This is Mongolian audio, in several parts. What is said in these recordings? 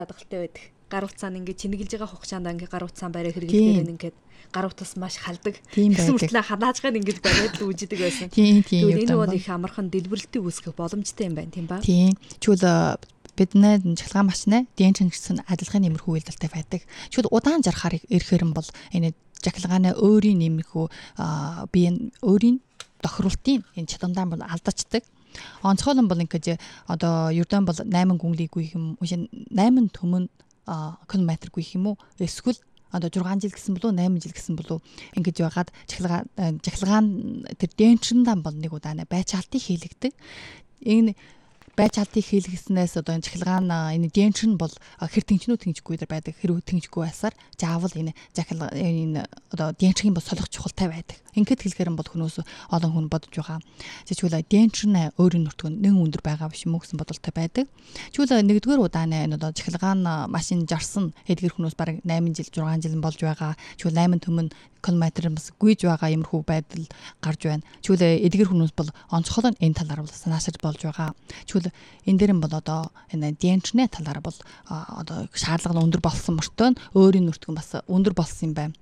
хадгалтай байдаг. Гар утсаа нь ингээд чинэглэж байгаа хугацаанд ингээд гар утсаа барай хэрэглэхээр ингээд гар утас маш халдаг. Гэсэн мэтлээ хадаажгаад ингээд бариад л үүждэг байсан. Тийм. Энэ бол их амархан дэлбэрэлтийг үүсгэх боломжтой юм байна, тийм ба? Тийм. Чүл бидний чахалгаан машинаа дэнчин гэсэн адилхан нэмэрхүү үйлдэлтэй байдаг. Чүл удаан жарахаар ирэхээр нь бол энэ чахалгааны өөрийн нэмэрхүү биеийн өөрийн тохируултын энэ чадамдаа бол алдачдаг. Онцгойлон бол ингээд одоо ердөө бол 8 гүнлийг гүйх юм уу 8 төмөн километр гүйх юм уу эсвэл одоо 6 жил гэсэн болов 8 жил гэсэн болов ингэж яагаад чахалгаан тэр дэнчиндаа бол нэг удаа байцаалтыг хийлэгдэг. Энэ байцаалтыг хийлгэснээс одоо энэ чахалгаан энэ дэнчин бол хэр тэнчнүү тэнгжгүй дээр байдаг. Хэрвээ тэнгжгүй байсаар заавал энэ одоо дэнчгийн бол солих чухалтай байдаг. Ингээд хэлэхээр бол хүмүүс олон хүн бодож байгаа. Жишээлбэл дэнчин өөрийн нутгад нэг өндөр байгаа биш юм уу гэсэн бодолтой байдаг. Жишээлбэл нэгдүгээр удаа энэ одоо чахалгаан машин жарсан эдгэр хүмүүс бараг 8 жил 6 жил болж байгаа. Жишээлбэл 8 төмөн километр бас гүйж байгаа юмрхүү байдал гарч байна. Жишээлбэл эдгэр хүмүүс бол онцгойлон энэ талаар бол санаашиж болж байгаа. Жишээлбэл энэ дээр нь бол одоо энэ дэнчний талаар бол одоо шаардлага нь өндөр болсон мөртөө өөрийн нутгад бас өндөр болсон юм байна.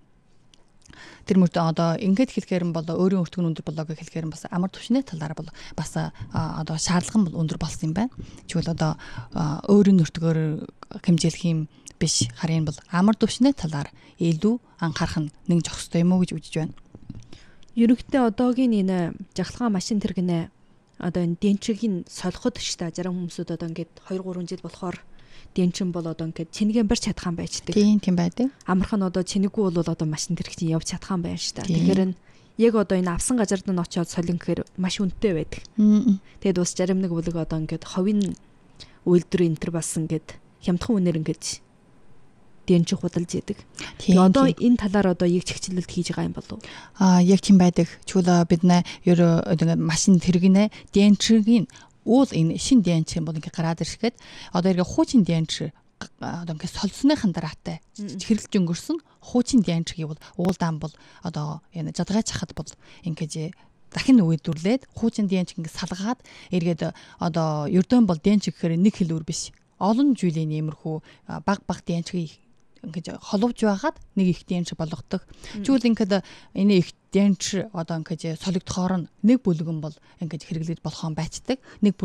Тэр мөртөө одоо ингээд хэлэхээр нь бол өөрийн өртгөн өндөр болоо гэж хэлэхээр нь бас амар түвшний талаар бол бас одоо шаардлага нь бол өндөр болсон юм байна. Жишээлбэл одоо өөрийн өртгөөр хэмжээлэх юм биш харин бол амар түвшний талаар илүү анхаарах нь нэг зохистой юм уу гэж үзэж байна. Ерөнхийдөө одоогийн энэ жахалгаан машин тэргэнэ одоо энэ дэнчигийн солиход ч та зарим хүмүүсүүд одоо ингээд 2 3 жил болохоор дэнчин бол одоо ингээд чингээ барьж чадхаан байждаг. Тийм байдаг. Амархан одоо чинэггүй бол одоо машин тэрэг чинь явж чадхаан байна ш та. Тэгэхээр яг одоо энэ авсан газард нь очиод солин гэхээр маш үнэтэй байдаг. Тэгэд бас зарим нэг бүлэг одоо ингээд ховын үйлдвэр энэ төр бас ингээд хямдхан үнээр ингээд дэнчин худалж яадаг. Тэгээ одоо энэ талаар одоо яг чигчлэлт хийж байгаа юм болов уу? Яг тийм байдаг. Чүлээ бид нэ машин тэргэнэ дэнчигийн уул энэ шин дэнчин бол ингээ гараад ирэхэд одоо ингээ хуучин дэнч одоо ингээ солсныхан дараатай хэрэглэж өнгөрсөн хуучин дэнчгийг бол уулдаан бол одоо энэ жадгайч хахад бол ингээ дахин үйлдвэрлээд хуучин дэнч ингээ салгаад эргээд одоо ердөө бол дэнч гэхээр нэг хэлбэр биш. Олон жилийн иймэрхүү баг дэнчгийг ингэж холовж байгаад нэг их дэнч болгодог. Жүүл ингээд энэ их дэнч одоо ингэж солигдохоор нэг бүлгэн бол ингэж хэрэглэж болохон байцдаг. Нэг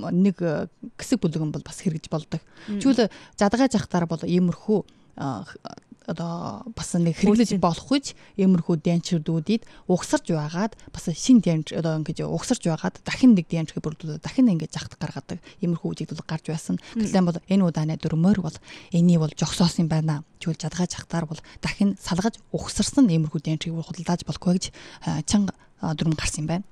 хэсэг бүлгэн бол бас хэрэгж болдог. Жүүл задгай захтаар бол иймэрхүү одоо бас нэг хэрэглэж болох гэж иймэрхүү дэнчрүүдийг угсарч байгаад бас шин дэнч одоо ингэж угсарч байгаад дахин нэг дэнчийг бүрдүүлээд дахин ингэж захт гаргадаг иймэрхүү үжигдэл гарч байсан. Гэтэл бол энэ удааны дөрмөр бол энийг бол жогсоос юм байна. Жүүл жадгай захтаар бол дахин салгаж угсарсан иймэрхүү дэнчийг худалдааж болохгүй гэж чанга дөрм гарсан юм байна.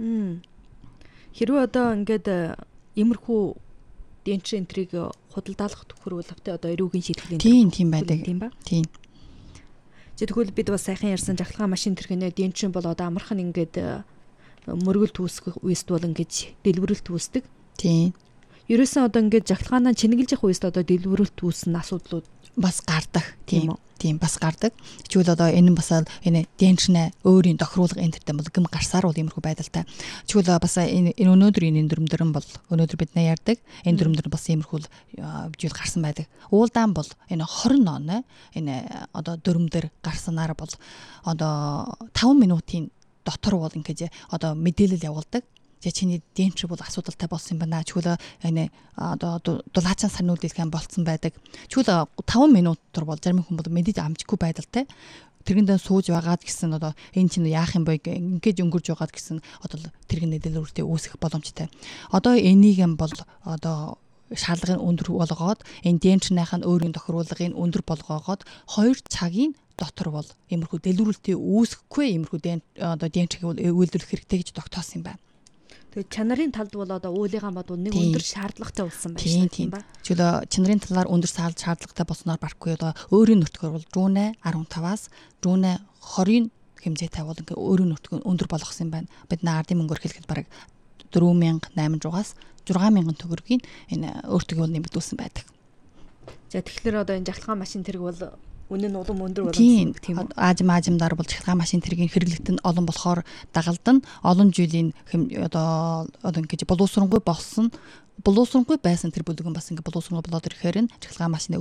Хэрвээ одоо ингээд иймэрхүү дэнч энтриг худалдаалах төхөрөл автай одоо эрүүгийн шийтгэлийн тийм байдаг. Тийм ба? Тийм. Тэгвэл бид бас сайхан ярьсан жахалгаан машин тэрхэнэ дэнчин бол одоо амархан ингээд мөргөл түүсгэх үест бол ингээд дэлгэрэлт үүсдэг. Тийм. Ерөөсөн одоо ингээд жахалгаанаа чинэглэж явах үест одоо дэлгэрэлт үүснэ асуудлууд бас гардаг. Тийм бас гардаг. Жишээл одоо энэ бас энэ дэнчнэ өөрийн тохируулга энтертэй бол гим гарсаар бол иймэрхүү байдалтай. Жишээл бас энэ өнөөдрийн энэ дүрмдэр нь бол өнөөдөр бид нэ ярьдаг. Энэ дүрмдэр бас иймэрхүү жишээл гарсан байдаг. Уулдаан бол энэ 20 он энэ одоо дүрмдэр гарсанаар бол одоо 5 минутын дотор бол ингэж одоо мэдээлэл явуулдаг. Чиний дэнч бол асуудалтай болсон юм байна. Чүлээ энэ одоо дулаачаа сануулгын болцсон байдаг. Чүлээ 5 минут дотор бол зарим хүн бол мэдээж амжихгүй байдалтай. Тэргэндээ сууж байгаад гэсэн одоо энэ чинь яах юм бэ ингэж өнгөрж байгаад гэсэн одоо тэргийн нөлөөлөлтөд үүсэх боломжтой. Одоо энийг юм бол одоо шаардлагын өндөр болгоод энэ дэнчнийх нь өөрийн тохируулгын өндөр болгоогоод 2 цагийн дотор бол иймэрхүү дэлгэрүүлэлтийг үүсэхгүй иймэрхүү одоо дэнчийг үйлдвэрлэх хэрэгтэй гэж тогтоосон юм байна. Тэгээд чанарын талд бол одоо уулынхаа бод нэг өндөр шаардлагатай болсон байна тийм ба. Жишээлбэл чанарын талаар өндөр шаардлагатай болсноор барахгүй одоо өөрийн нутгаар бол рүүнэ 15-аас рүүнэ 20-ын хэмжээтэй бол ингээ өөрийн нутгаар өндөр болгосон юм байна. Бид ардын мөнгөөр хэлэхэд бараг 4800-аас 6000 төгрөгийн энэ өөртөө нэмэгдүүлсэн байдаг. За тэгэхээр одоо энэ жахалгаан машин тэрэг бол үнэ нь улам өндөр болсон тийм үү? Аажимдаар бол жахалгаан машин тэргийн хэрэглэгт нь олон болохоор дагалд нь олон жилийн одоо ингэж боловсронгуй болсон боловсронгуй байсан тэр бүлэгэн бас ингэ боловсронгуй болоод ирэхээр нь жахалгаан машины